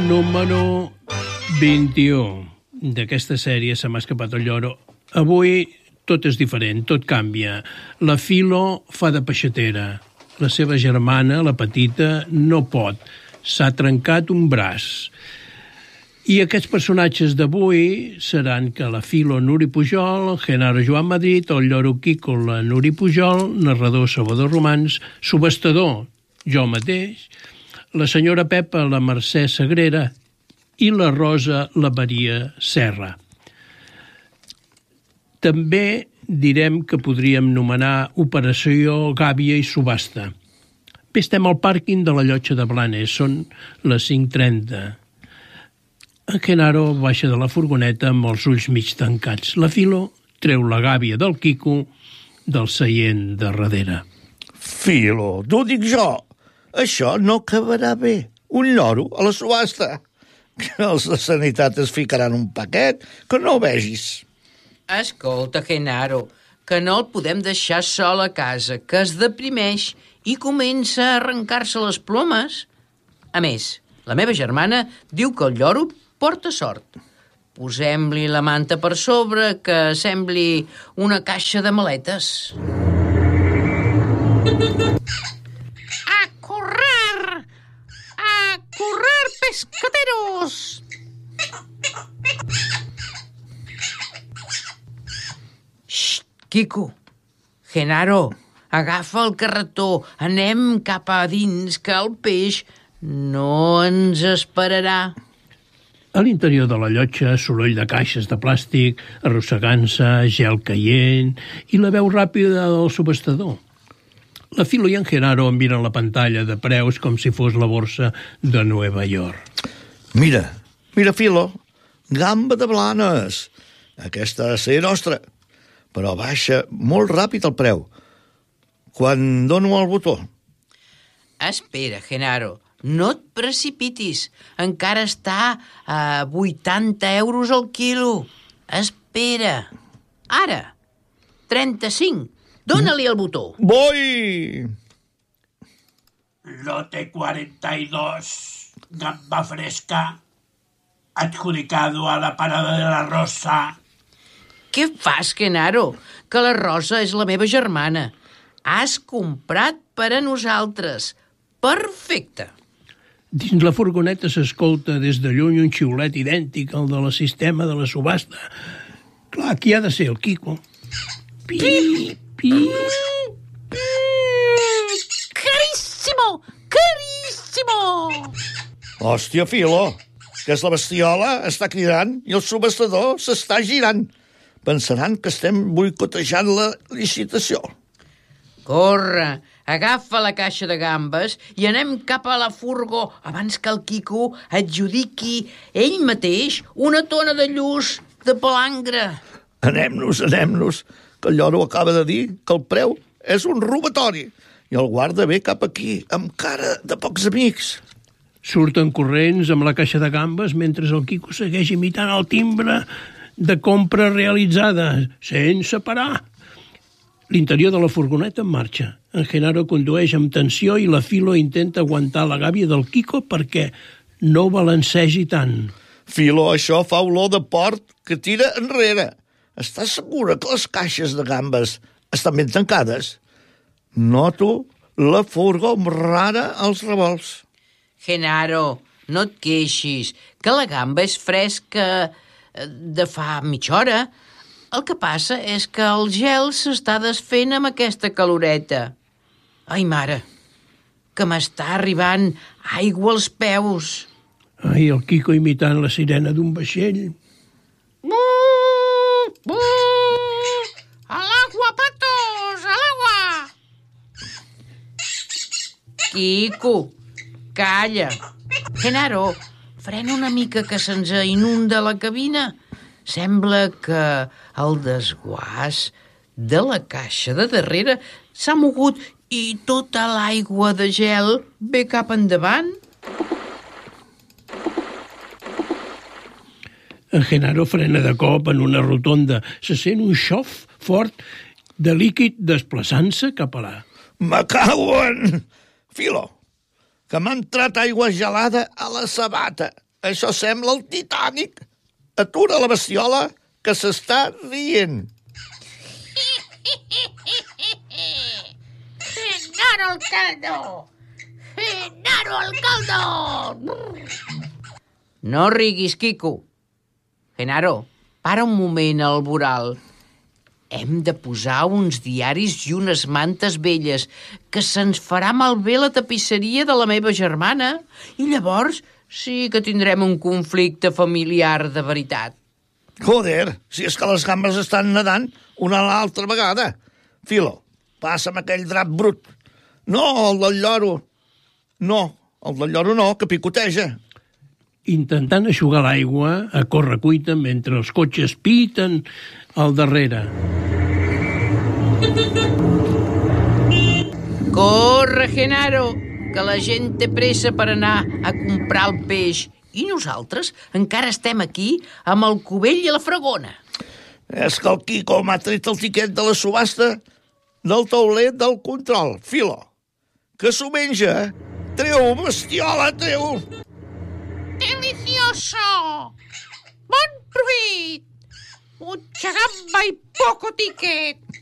número 21 d'aquesta sèrie Se m'ha escapat el lloro. Avui tot és diferent, tot canvia. La Filo fa de peixatera. La seva germana, la petita, no pot. S'ha trencat un braç. I aquests personatges d'avui seran que la Filo Nuri Pujol, el Genaro Joan Madrid, el lloro Quico la Nuri Pujol, narrador Salvador Romans, subhastador jo mateix, la senyora Pepa la Mercè Sagrera i la Rosa la Maria Serra. També direm que podríem nomenar Operació Gàbia i Subhasta. Bé, estem al pàrquing de la Llotja de Blanes, són les 5:30. En Genaro baixa de la furgoneta amb els ulls mig tancats. La Filo treu la gàbia del Quico del seient de darrere. Filo, t'ho dic jo. Això no acabarà bé. Un lloro a la subhasta. Que els de Sanitat es ficaran un paquet que no ho vegis. Escolta, Genaro, que no el podem deixar sol a casa, que es deprimeix i comença a arrencar-se les plomes. A més, la meva germana diu que el lloro porta sort. Posem-li la manta per sobre, que sembli una caixa de maletes. ¡A correr, pescateros! Xxt, Quico, Genaro, agafa el carretó, anem cap a dins, que el peix no ens esperarà. A l'interior de la llotja, soroll de caixes de plàstic, arrossegant-se, gel caient i la veu ràpida del subhastador. La Filo i en Genaro miren la pantalla de preus com si fos la borsa de Nova York. Mira, Filo, gamba de Blanes. Aquesta ha de ser nostra, però baixa molt ràpid el preu. Quan dono el botó? Espera, Genaro, no et precipitis. Encara està a 80 euros el quilo. Espera. Ara, 35. Dóna-li el botó. Voy! Lote 42, gamba fresca, adjudicado a la parada de la Rosa. Què fas, Genaro? Que la Rosa és la meva germana. Has comprat per a nosaltres. Perfecte. Dins la furgoneta s'escolta des de lluny un xiulet idèntic al de la sistema de la subhasta. Clar, qui ha de ser el Quico? Pi, pi. Caríssimo! Caríssimo! Hòstia, Filo, que és la bestiola, està cridant i el subhastador s'està girant. Pensaran que estem boicotejant la licitació. Corre, agafa la caixa de gambes i anem cap a la furgó abans que el Quico adjudiqui ell mateix una tona de lluç de palangre. Anem-nos, que el lloro acaba de dir que el preu és un robatori i el guarda ve cap aquí, amb cara de pocs amics. Surten corrents amb la caixa de gambes mentre el Quico segueix imitant el timbre de compra realitzada, sense parar. L'interior de la furgoneta en marxa. En Genaro condueix amb tensió i la Filo intenta aguantar la gàbia del Quico perquè no balancegi tant. Filo, això fa olor de port que tira enrere. Estàs segura que les caixes de gambes estan ben tancades? Noto la furgo rara als revolts. Genaro, no et queixis, que la gamba és fresca de fa mitja hora. El que passa és que el gel s'està desfent amb aquesta caloreta. Ai, mare, que m'està arribant aigua als peus. Ai, el Quico imitant la sirena d'un vaixell. ¡Al agua, patos! ¡Al agua! Quico, calla. Genaro, frena una mica que se'ns inunda la cabina. Sembla que el desguàs de la caixa de darrere s'ha mogut i tota l'aigua de gel ve cap endavant. En Genaro frena de cop en una rotonda. Se sent un xof fort de líquid desplaçant-se cap a la... Me cago en... Filo, que m'ha entrat aigua gelada a la sabata. Això sembla el Titanic. Atura la bestiola, que s'està rient. Genaro al caldo! Genaro al caldo! No riguis, Quico. Genaro, para un moment al voral. Hem de posar uns diaris i unes mantes velles, que se'ns farà malbé la tapisseria de la meva germana, i llavors sí que tindrem un conflicte familiar de veritat. Joder, si és que les gambes estan nedant una a l'altra vegada. Filo, passa'm aquell drap brut. No, el del lloro. No, el del lloro no, que picoteja. Intentant eixugar l'aigua a correcuita mentre els cotxes piten al darrere. Corre, Genaro, que la gent té pressa per anar a comprar el peix. I nosaltres encara estem aquí amb el cubell i la fregona. És que el Quico m'ha tret el tiquet de la subhasta del tauler del control. Filo, que s'ho menja. Treu, bestiola, treu. Delicioso! Bon provit! Mucha gamba y poco tiquet.